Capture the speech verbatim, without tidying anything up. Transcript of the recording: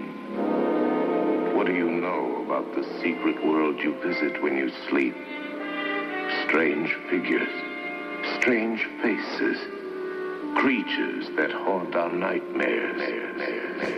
What do you know about the secret world you visit when you sleep? Strange figures, strange faces, creatures that haunt our nightmares.